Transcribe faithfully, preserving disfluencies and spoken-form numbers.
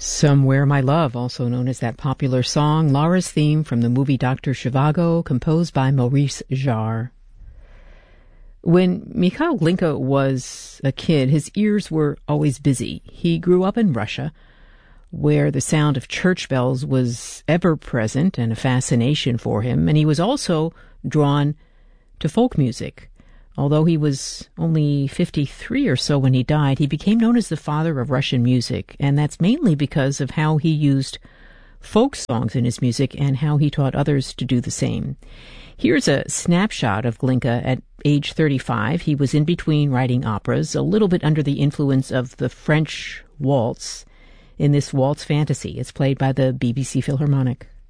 Somewhere My Love, also known as that popular song, Laura's theme from the movie Doctor Zhivago, composed by Maurice Jarre. When Mikhail Glinka was a kid, his ears were always busy. He grew up in Russia, where the sound of church bells was ever present and a fascination for him, and he was also drawn to folk music. Although he was only fifty-three or so when he died, he became known as the father of Russian music, and that's mainly because of how he used folk songs in his music and how he taught others to do the same. Here's a snapshot of Glinka at age thirty-five. He was in between writing operas, a little bit under the influence of the French waltz in this waltz fantasy. It's played by the B B C Philharmonic.